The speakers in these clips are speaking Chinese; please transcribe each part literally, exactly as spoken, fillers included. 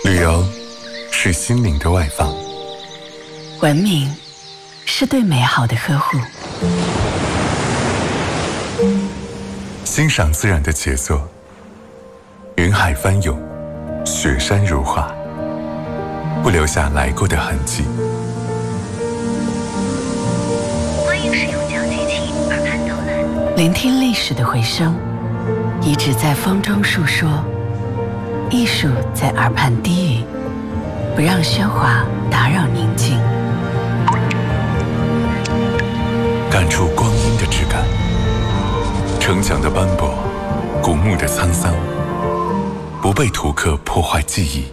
旅游是心灵的外放， 文明是对美好的呵护， 欣赏自然的杰作，云海翻涌，雪山如画，不留下来过的痕迹。 欢迎使用交机器耳畔导览， 聆听历史的回声，遗址在风中述说，艺术在耳畔低语，不让喧哗打扰宁静， 感触光阴的质感，城墙的斑驳，古墓的沧桑，不被图刻破坏记忆。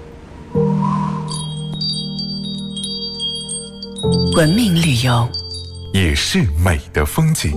文明旅游也是美的风景。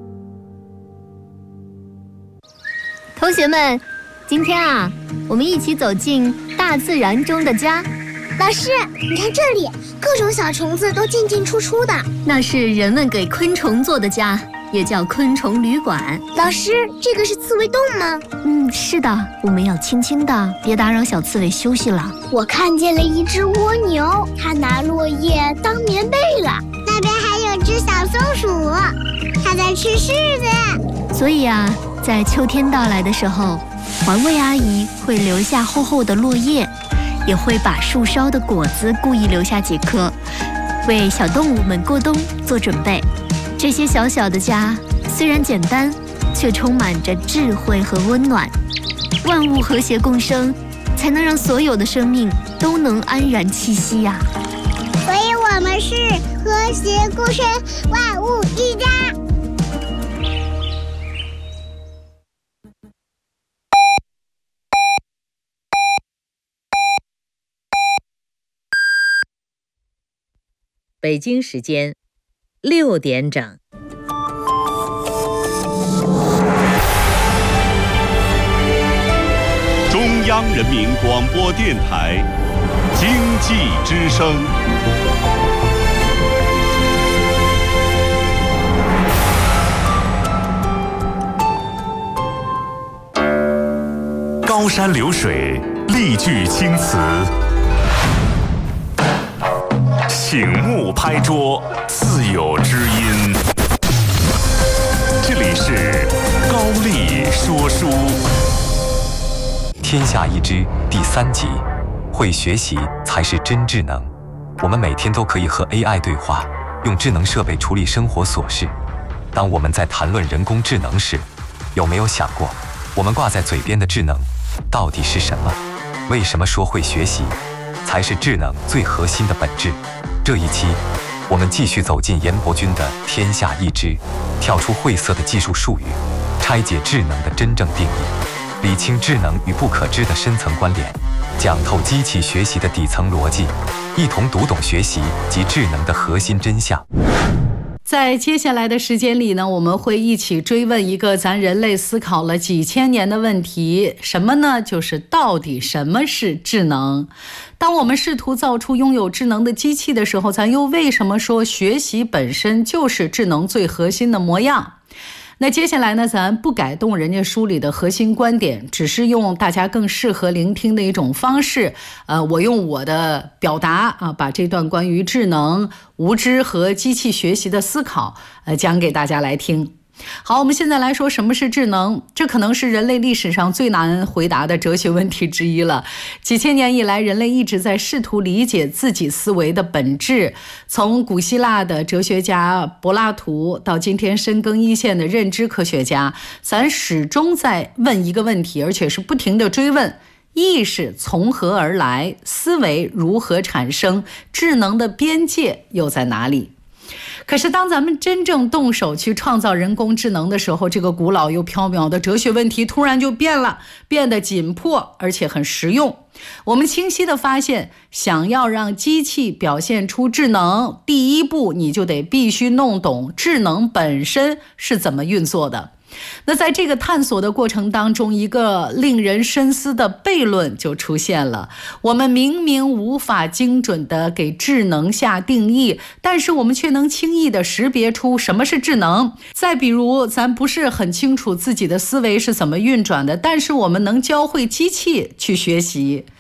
同学们，今天啊，我们一起走进大自然中的家。 老师，你看这里，各种小虫子都进进出出的， 那是人们给昆虫做的家，也叫昆虫旅馆。 老师，这个是刺猬洞吗？ 嗯，是的，我们要轻轻的，别打扰小刺猬休息了。 我看见了一只蜗牛，它拿落叶当棉被了。那边还有只小松鼠，它在吃柿子。 所以啊，在秋天到来的时候，环卫阿姨会留下厚厚的落叶，也会把树梢的果子故意留下几颗，为小动物们过冬做准备。这些小小的家虽然简单，却充满着智慧和温暖。万物和谐共生，才能让所有的生命都能安然栖息呀、啊。 所以我们是和谐共生，万物一家。 北京时间六点整。 中央人民广播电台经济之声。高山流水，丽句青词。醒目拍桌，自有知音。这里是高丽说书。 天下一知第三集，会学习才是真智能。我们每天都可以和 A I 对话，用智能设备处理生活琐事。当我们在谈论人工智能时，有没有想过，我们挂在嘴边的智能到底是什么？为什么说会学习才是智能最核心的本质？这一期，我们继续走进严伯钧的《天下一知》，跳出晦涩的技术术语，拆解智能的真正定义，理清智能与不可知的深层关联，讲透机器学习的底层逻辑，一同读懂学习及智能的核心真相。 在接下来的时间里呢，我们会一起追问一个咱人类思考了几千年的问题，什么呢？就是到底什么是智能？当我们试图造出拥有智能的机器的时候，咱又为什么说学习本身就是智能最核心的模样？那接下来呢，咱不改动人家书里的核心观点，只是用大家更适合聆听的一种方式，呃，我用我的表达啊，把这段关于智能、无知和机器学习的思考，呃，讲给大家来听。好，我们现在来说什么是智能，这可能是人类历史上最难回答的哲学问题之一了。几千年以来，人类一直在试图理解自己思维的本质，从古希腊的哲学家柏拉图到今天深耕一线的认知科学家，咱始终在问一个问题，而且是不停地追问：意识从何而来？思维如何产生？智能的边界又在哪里？可是当咱们真正动手去创造人工智能的时候，这个古老又缥缈的哲学问题突然就变了，变得紧迫而且很实用。我们清晰地发现，想要让机器表现出智能，第一步你就得必须弄懂智能本身是怎么运作的。那在这个探索的过程当中，一个令人深思的悖论就出现了。我们明明无法精准地给智能下定义，但是我们却能轻易地识别出什么是智能。再比如，咱不是很清楚自己的思维是怎么运转的，但是我们能教会机器去学习。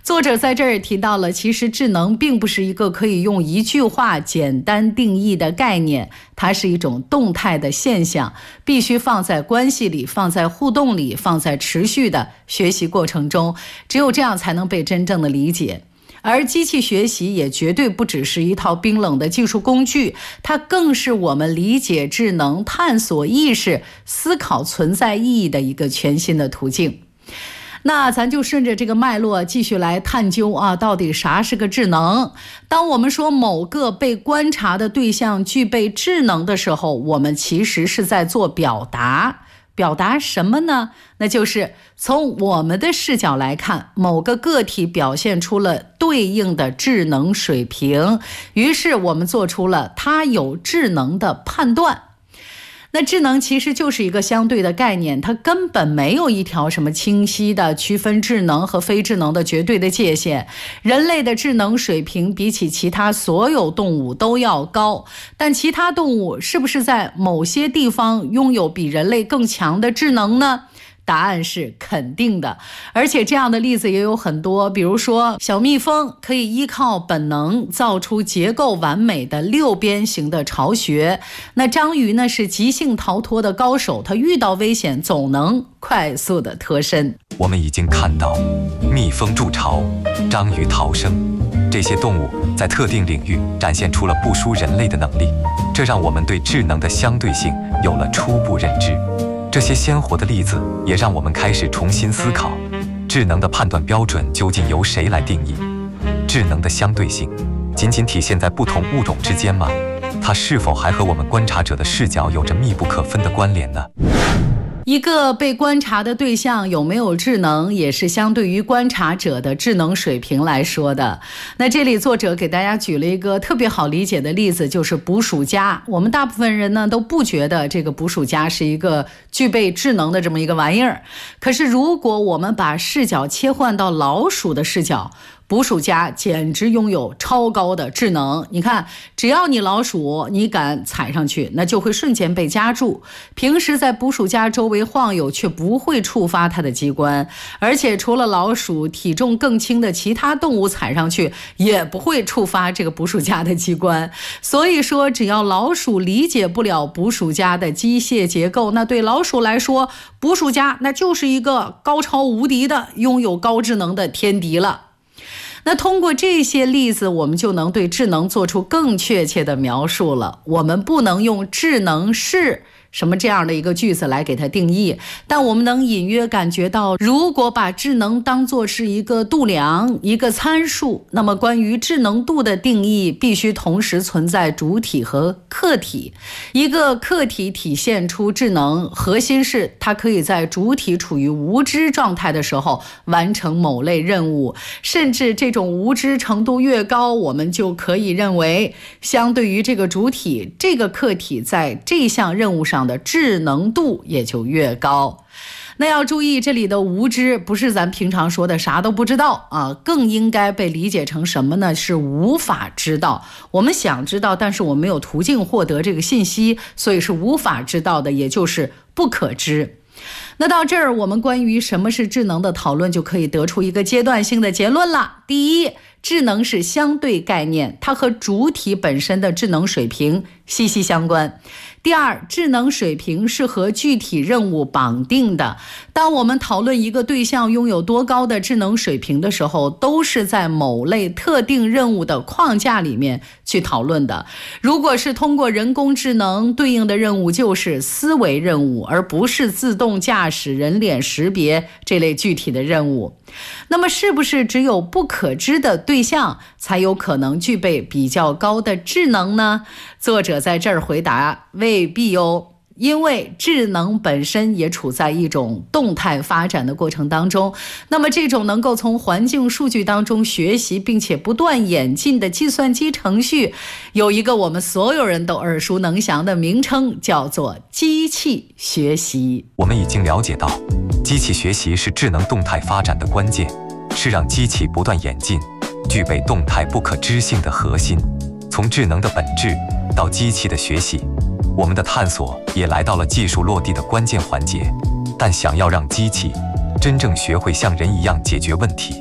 作者在这儿提到了，其实智能并不是一个可以用一句话简单定义的概念，它是一种动态的现象，必须放在关系里，放在互动里，放在持续的学习过程中，只有这样才能被真正的理解。而机器学习也绝对不只是一套冰冷的技术工具，它更是我们理解智能、探索意识、思考存在意义的一个全新的途径。那咱就顺着这个脉络继续来探究啊，到底啥是个智能？当我们说某个被观察的对象具备智能的时候，我们其实是在做表达。表达什么呢？那就是从我们的视角来看，某个个体表现出了对应的智能水平，于是我们做出了他有智能的判断。那智能其实就是一个相对的概念，它根本没有一条什么清晰的区分智能和非智能的绝对的界限。人类的智能水平比起其他所有动物都要高，但其他动物是不是在某些地方拥有比人类更强的智能呢？答案是肯定的，而且这样的例子也有很多，比如说小蜜蜂可以依靠本能造出结构完美的六边形的巢穴，那章鱼呢是即兴逃脱的高手，它遇到危险总能快速的脱身。 我们已经看到蜜蜂筑巢、章鱼逃生，这些动物在特定领域展现出了不输人类的能力，这让我们对智能的相对性有了初步认知。这些鲜活的例子也让我们开始重新思考，智能的判断标准究竟由谁来定义？智能的相对性仅仅体现在不同物种之间吗？它是否还和我们观察者的视角有着密不可分的关联呢？ 一个被观察的对象有没有智能，也是相对于观察者的智能水平来说的。那这里作者给大家举了一个特别好理解的例子，就是捕鼠夹。我们大部分人呢都不觉得这个捕鼠夹是一个具备智能的这么一个玩意儿，可是如果我们把视角切换到老鼠的视角，捕鼠夹简直拥有超高的智能。你看，只要你老鼠你敢踩上去，那就会瞬间被夹住。平时在捕鼠夹周围晃悠，却不会触发它的机关。而且除了老鼠，体重更轻的其他动物踩上去，也不会触发这个捕鼠夹的机关。所以说，只要老鼠理解不了捕鼠夹的机械结构，那对老鼠来说，捕鼠夹那就是一个高超无敌的、拥有高智能的天敌了。那通过这些例子，我们就能对智能做出更确切的描述了。我们不能用智能是什么这样的一个句子来给它定义，但我们能隐约感觉到，如果把智能当作是一个度量、一个参数，那么关于智能度的定义必须同时存在主体和客体。一个客体体现出智能，核心是它可以在主体处于无知状态的时候完成某类任务，甚至这种无知程度越高，我们就可以认为，相对于这个主体，这个客体在这项任务上的智能度也就越高。那要注意，这里的无知不是咱平常说的啥都不知道啊，更应该被理解成什么呢？是无法知道。我们想知道，但是我没有途径获得这个信息，所以是无法知道的，也就是不可知。那到这儿，我们关于什么是智能的讨论就可以得出一个阶段性的结论了。第一，智能是相对概念，它和主体本身的智能水平息息相关。第二，智能水平是和具体任务绑定的。当我们讨论一个对象拥有多高的智能水平的时候，都是在某类特定任务的框架里面去讨论的。如果是通过人工智能，对应的任务就是思维任务，而不是自动驾驶、人脸识别这类具体的任务。那么是不是只有不可知的对象才有可能具备比较高的智能呢？作者在这儿回答，未必哦。因为智能本身也处在一种动态发展的过程当中，那么这种能够从环境数据当中学习并且不断演进的计算机程序，有一个我们所有人都耳熟能详的名称，叫做机器学习。 我们已经了解到，机器学习是智能动态发展的关键，是让机器不断演进，具备动态不可知性的核心。从智能的本质到机器的学习，我们的探索也来到了技术落地的关键环节。但想要让机器真正学会像人一样解决问题，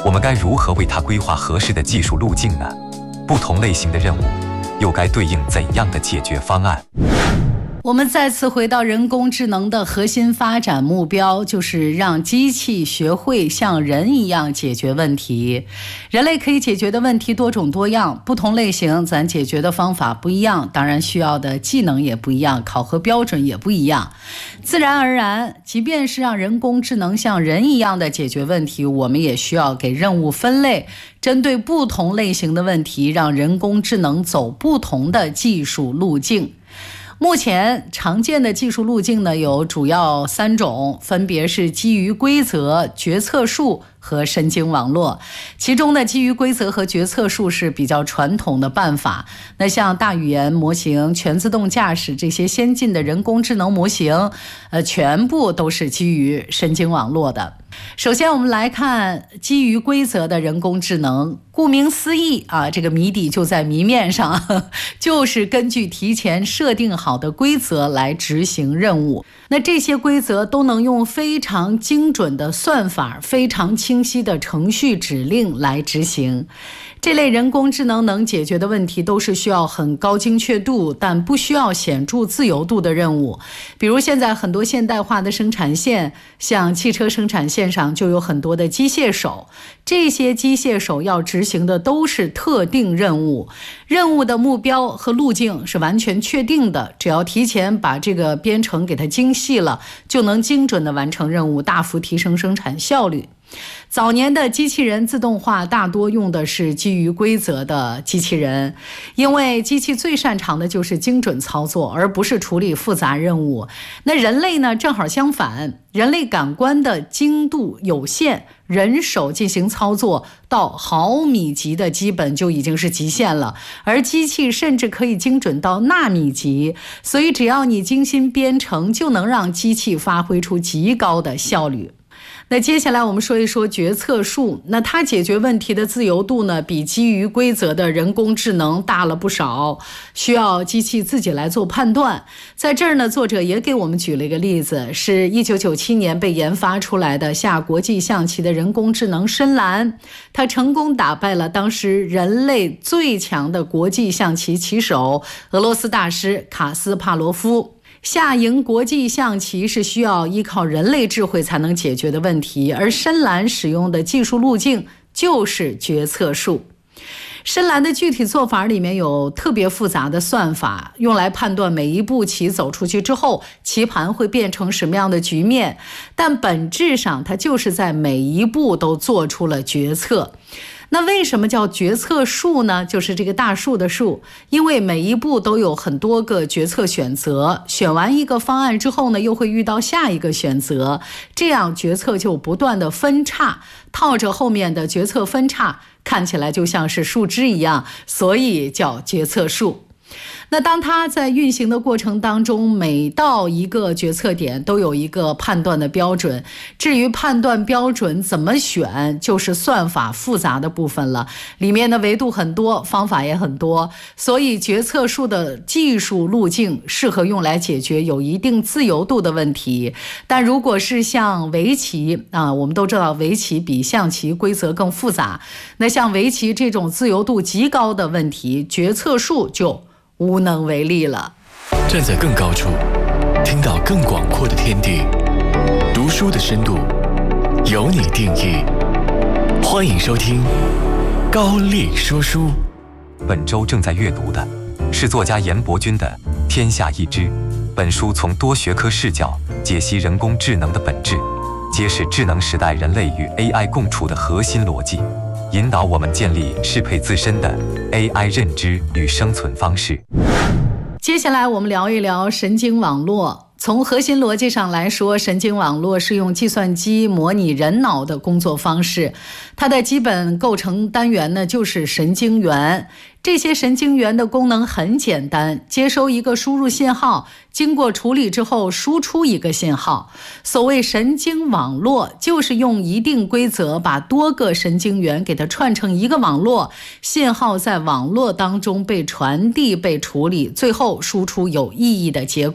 我们该如何为它规划合适的技术路径呢？不同类型的任务又该对应怎样的解决方案？ 我们再次回到人工智能的核心发展目标，就是让机器学会像人一样解决问题。人类可以解决的问题多种多样，不同类型咱解决的方法不一样，当然需要的技能也不一样，考核标准也不一样。自然而然，即便是让人工智能像人一样的解决问题，我们也需要给任务分类，针对不同类型的问题，让人工智能走不同的技术路径。目前常见的技术路径呢，有主要三种，分别是基于规则、决策树和神经网络。其中呢，基于规则和决策树是比较传统的办法。那像大语言模型、全自动驾驶这些先进的人工智能模型，呃，全部都是基于神经网络的。首先我们来看基于规则的人工智能，顾名思义啊，这个谜底就在谜面上，呵呵，就是根据提前设定好的规则来执行任务。那这些规则都能用非常精准的算法、非常清晰的程序指令来执行。这类人工智能能解决的问题都是需要很高精确度，但不需要显著自由度的任务。比如现在很多现代化的生产线，像汽车生产线上就有很多的机械手，这些机械手要执行的都是特定任务，任务的目标和路径是完全确定的，只要提前把这个编程给它精细了，就能精准地完成任务，大幅提升生产效率。早年的机器人自动化大多用的是基于规则的机器人，因为机器最擅长的就是精准操作，而不是处理复杂任务。那人类呢，正好相反，人类感官的精度有限，人手进行操作到毫米级的基本就已经是极限了，而机器甚至可以精准到纳米级，所以只要你精心编程，就能让机器发挥出极高的效率。那接下来我们说一说决策树，那它解决问题的自由度呢，比基于规则的人工智能大了不少，需要机器自己来做判断。在这儿呢，作者也给我们举了一个例子，是一九九七年被研发出来的下国际象棋的人工智能深蓝，它成功打败了当时人类最强的国际象棋棋手俄罗斯大师卡斯帕罗夫。下赢国际象棋是需要依靠人类智慧才能解决的问题，而深蓝使用的技术路径就是决策树。深蓝的具体做法里面有特别复杂的算法，用来判断每一步棋走出去之后，棋盘会变成什么样的局面，但本质上它就是在每一步都做出了决策。那为什么叫决策树呢？就是这个大树的树，因为每一步都有很多个决策选择，选完一个方案之后呢，又会遇到下一个选择，这样决策就不断的分叉，套着后面的决策分叉，看起来就像是树枝一样，所以叫决策树。那当它在运行的过程当中，每到一个决策点都有一个判断的标准，至于判断标准怎么选，就是算法复杂的部分了，里面的维度很多，方法也很多，所以决策树的技术路径适合用来解决有一定自由度的问题。但如果是像围棋啊，我们都知道围棋比象棋规则更复杂，那像围棋这种自由度极高的问题，决策树就无能为力了。 站在更高处，听到更广阔的天地，读书的深度由你定义。欢迎收听高丽说书。 本周正在阅读的是作家严伯钧的《天下一知》。本书从多学科视角解析人工智能的本质，揭示智能时代人类与 A I 共处的核心逻辑，引导我们建立适配自身的 A I 认知与生存方式。 接下来我们聊一聊神经网络。从核心逻辑上来说，神经网络是用计算机模拟人脑的工作方式，它的基本构成单元呢就是神经元。这些神经元的功能很简单，接收一个输入信号，经过处理之后输出一个信号。所谓神经网络，就是用一定规则把多个神经元给它串成一个网络，信号在网络当中被传递、被处理，最后输出有意义的结果。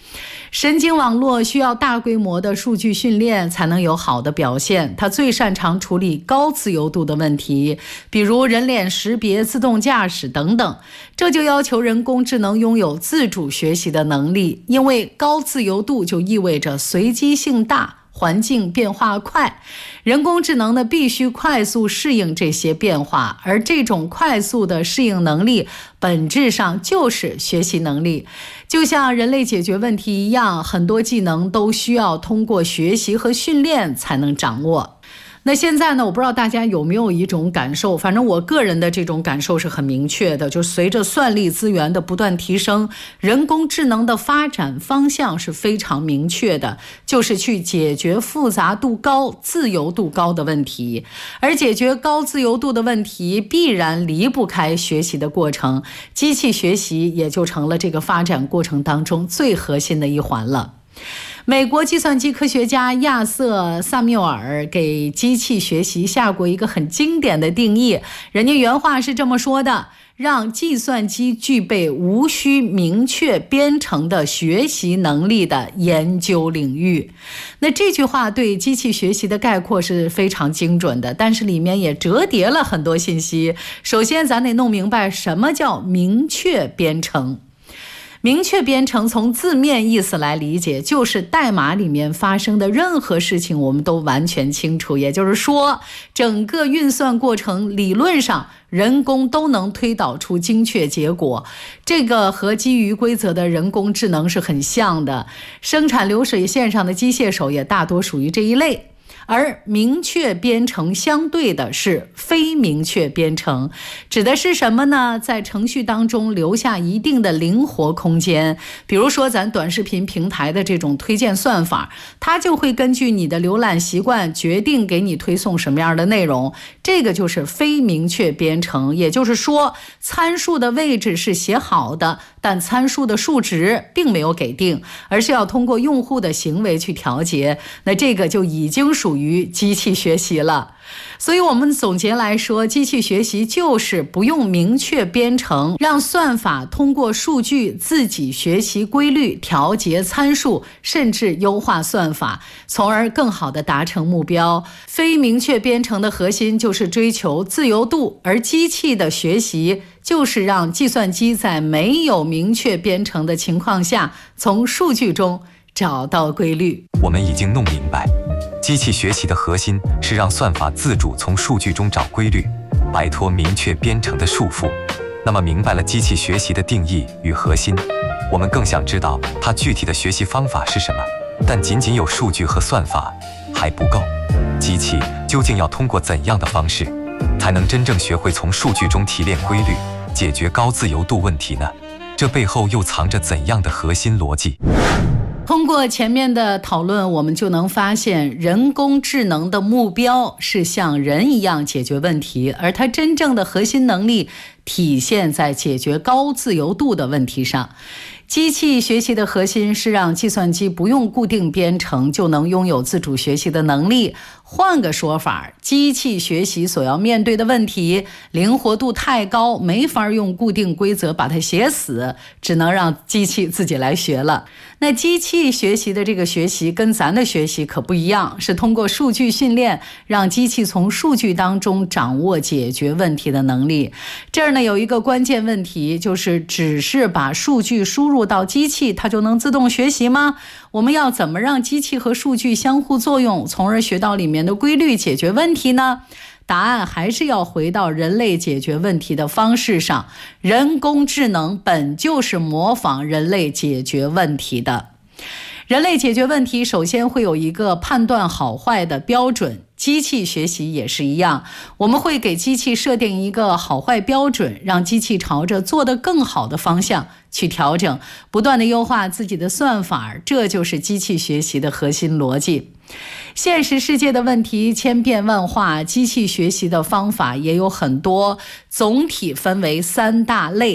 神经网络需要大规模的数据训练才能有好的表现，它最擅长处理高自由度的问题，比如人脸识别、自动驾驶等等。这就要求人工智能拥有自主学习的能力，因为高自由度就意味着随机性大，环境变化快，人工智能呢必须快速适应这些变化，而这种快速的适应能力本质上就是学习能力。就像人类解决问题一样，很多技能都需要通过学习和训练才能掌握。那现在呢，我不知道大家有没有一种感受，反正我个人的这种感受是很明确的，就随着算力资源的不断提升，人工智能的发展方向是非常明确的，就是去解决复杂度高、自由度高的问题。而解决高自由度的问题，必然离不开学习的过程，机器学习也就成了这个发展过程当中最核心的一环了。美国计算机科学家亚瑟·萨缪尔给机器学习下过一个很经典的定义，人家原话是这么说的：让计算机具备无需明确编程的学习能力的研究领域。那这句话对机器学习的概括是非常精准的，但是里面也折叠了很多信息。首先咱得弄明白什么叫明确编程。明确编程从字面意思来理解，就是代码里面发生的任何事情我们都完全清楚，也就是说整个运算过程理论上人工都能推导出精确结果。这个和基于规则的人工智能是很像的，生产流水线上的机械手也大多属于这一类。而明确编程相对的是非明确编程，指的是什么呢？在程序当中留下一定的灵活空间，比如说咱短视频平台的这种推荐算法，它就会根据你的浏览习惯决定给你推送什么样的内容，这个就是非明确编程。也就是说参数的位置是写好的，但参数的数值并没有给定，而是要通过用户的行为去调节，那这个就已经属于机器学习了。所以我们总结来说，机器学习就是不用明确编程，让算法通过数据自己学习规律，调节参数，甚至优化算法，从而更好地达成目标。非明确编程的核心就是追求自由度，而机器的学习就是让计算机在没有明确编程的情况下，从数据中找到规律。 我们已经弄明白，机器学习的核心是让算法自主从数据中找规律，摆脱明确编程的束缚。那么明白了机器学习的定义与核心，我们更想知道它具体的学习方法是什么。但仅仅有数据和算法还不够，机器究竟要通过怎样的方式，才能真正学会从数据中提炼规律，解决高自由度问题呢？这背后又藏着怎样的核心逻辑？ 通过前面的讨论，我们就能发现，人工智能的目标是像人一样解决问题，而它真正的核心能力体现在解决高自由度的问题上。机器学习的核心是让计算机不用固定编程就能拥有自主学习的能力。换个说法，机器学习所要面对的问题灵活度太高，没法用固定规则把它写死，只能让机器自己来学了。那机器学习的这个学习跟咱的学习可不一样，是通过数据训练，让机器从数据当中掌握解决问题的能力。这儿呢有一个关键问题，就是只是把数据输入到机器，它就能自动学习吗？我们要怎么让机器和数据相互作用，从而学到里面的规律，解决问题呢？答案还是要回到人类解决问题的方式上。人工智能本就是模仿人类解决问题的。人类解决问题首先会有一个判断好坏的标准，机器学习也是一样，我们会给机器设定一个好坏标准，让机器朝着做得更好的方向去调整，不断地优化自己的算法，这就是机器学习的核心逻辑。现实世界的问题千变万化，机器学习的方法也有很多，总体分为三大类。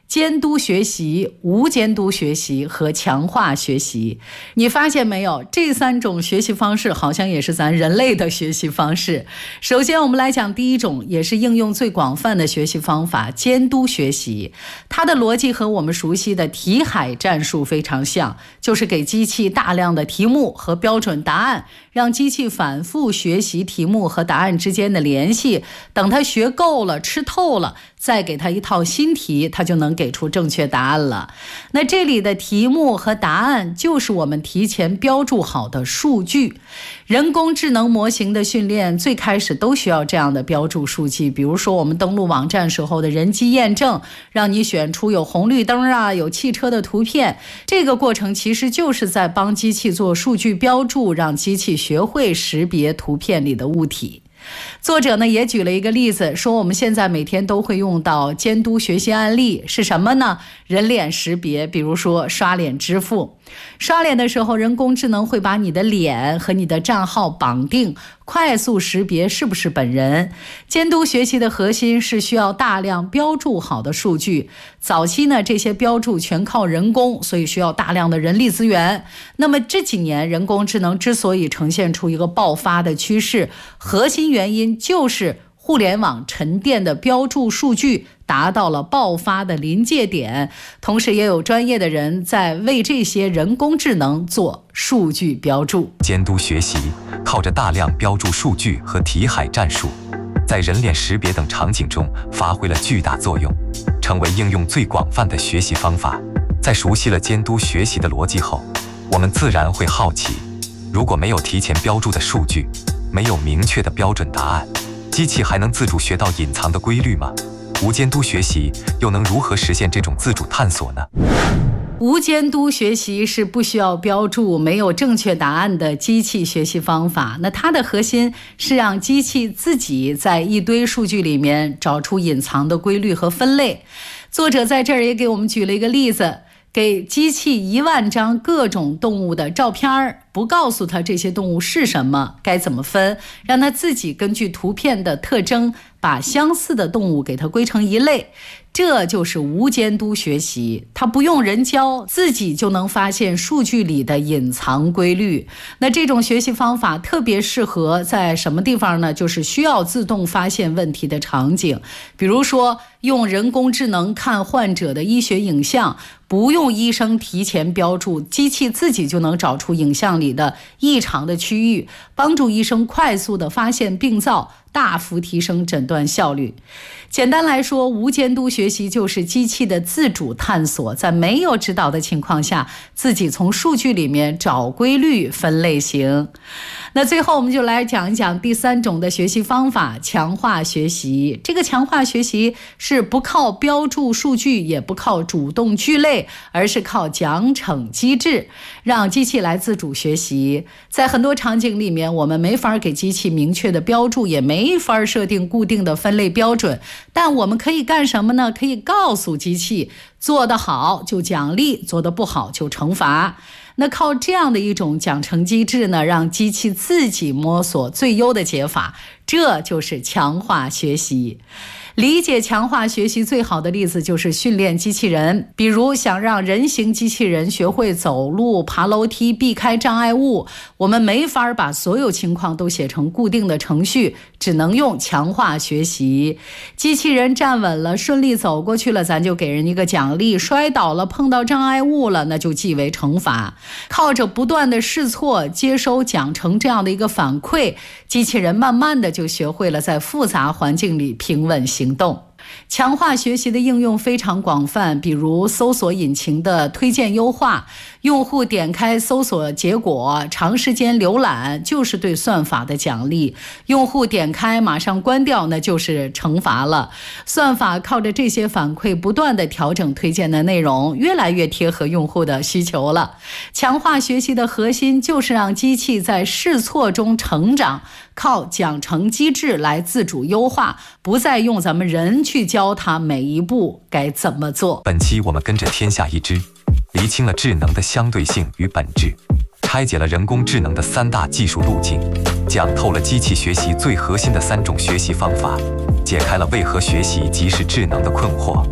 监督学习、无监督学习和强化学习。你发现没有，这三种学习方式好像也是咱人类的学习方式。首先我们来讲第一种，也是应用最广泛的学习方法，监督学习。它的逻辑和我们熟悉的题海战术非常像，就是给机器大量的题目和标准答案，让机器反复学习题目和答案之间的联系，等它学够了、吃透了，再给它一套新题，它就能给出正确答案了。那这里的题目和答案就是我们提前标注好的数据。人工智能模型的训练最开始都需要这样的标注数据，比如说我们登录网站时候的人机验证，让你选出有红绿灯啊、有汽车的图片，这个过程其实就是在帮机器做数据标注，让机器学会识别图片里的物体。作者呢也举了一个例子，说我们现在每天都会用到监督学习案例，是什么呢？人脸识别，比如说刷脸支付。刷脸的时候，人工智能会把你的脸和你的账号绑定，快速识别是不是本人。监督学习的核心是需要大量标注好的数据。早期呢，这些标注全靠人工，所以需要大量的人力资源。那么这几年，人工智能之所以呈现出一个爆发的趋势，核心原因就是互联网沉淀的标注数据达到了爆发的临界点，同时也有专业的人在为这些人工智能做数据标注。 监督学习靠着大量标注数据和题海战术，在人脸识别等场景中发挥了巨大作用，成为应用最广泛的学习方法。在熟悉了监督学习的逻辑后，我们自然会好奇，如果没有提前标注的数据，没有明确的标准答案，机器还能自主学到隐藏的规律吗？无监督学习又能如何实现这种自主探索呢？ 无监督学习是不需要标注、没有正确答案的机器学习方法。那它的核心是让机器自己在一堆数据里面找出隐藏的规律和分类。作者在这儿也给我们举了一个例子，给机器一万张各种动物的照片，不告诉它这些动物是什么，该怎么分，让它自己根据图片的特征，把相似的动物给它归成一类。这就是无监督学习，它不用人教，自己就能发现数据里的隐藏规律。那这种学习方法特别适合在什么地方呢？就是需要自动发现问题的场景，比如说用人工智能看患者的医学影像，不用医生提前标注，机器自己就能找出影像里的异常的区域，帮助医生快速地发现病灶，大幅提升诊断效率。简单来说，无监督学习就是机器的自主探索，在没有指导的情况下，自己从数据里面找规律、分类型。那最后我们就来讲一讲第三种的学习方法，强化学习。这个强化学习是不靠标注数据，也不靠主动聚类，而是靠奖惩机制，让机器来自主学习。在很多场景里面，我们没法给机器明确的标注，也没法设定固定的分类标准，但我们可以干什么呢？可以告诉机器，做得好就奖励，做得不好就惩罚。那靠这样的一种奖惩机制呢，让机器自己摸索最优的解法，这就是强化学习。理解强化学习最好的例子就是训练机器人，比如想让人形机器人学会走路、爬楼梯、避开障碍物，我们没法把所有情况都写成固定的程序，只能用强化学习。机器人站稳了，顺利走过去了，咱就给人一个奖励；摔倒了，碰到障碍物了，那就记为惩罚。靠着不断的试错，接收奖惩这样的一个反馈，机器人慢慢的就学会了在复杂环境里平稳行动。强化学习的应用非常广泛，比如搜索引擎的推荐优化，用户点开搜索结果，长时间浏览就是对算法的奖励，用户点开马上关掉，那就是惩罚了。算法靠着这些反馈不断地调整推荐的内容，越来越贴合用户的需求了。强化学习的核心就是让机器在试错中成长，靠奖惩机制来自主优化，不再用咱们人去教它每一步该怎么做。 本期我们跟着天下一知，厘清了智能的相对性与本质，拆解了人工智能的三大技术路径，讲透了机器学习最核心的三种学习方法，解开了为何学习即是智能的困惑。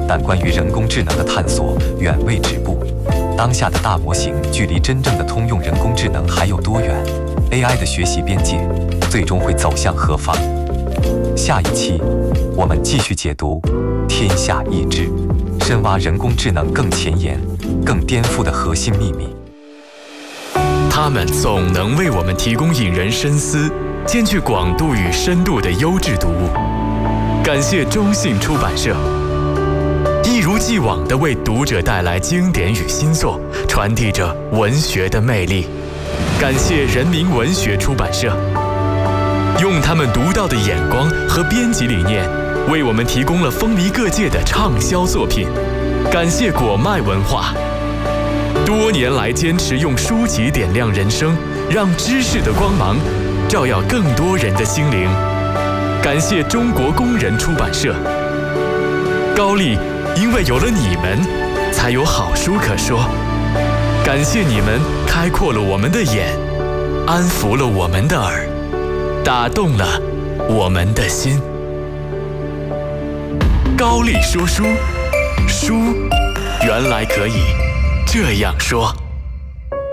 但关于人工智能的探索远未止步。当下的大模型距离真正的通用人工智能还有多远 ？A I 的学习边界最终会走向何方？下一期我们继续解读《天下一知》，深挖人工智能更前沿、更颠覆的核心秘密。 他们总能为我们提供引人深思、兼具广度与深度的优质读物。感谢中信出版社，一如既往地为读者带来经典与新作，传递着文学的魅力。感谢人民文学出版社，用他们独到的眼光和编辑理念，为我们提供了风靡各界的畅销作品。感谢果麦文化，多年来坚持用书籍点亮人生，让知识的光芒照耀更多人的心灵。感谢中国工人出版社，高丽因为有了你们，才有好书可说。感谢你们开阔了我们的眼，安抚了我们的耳，打动了我们的心。高丽说书，书原来可以这样说。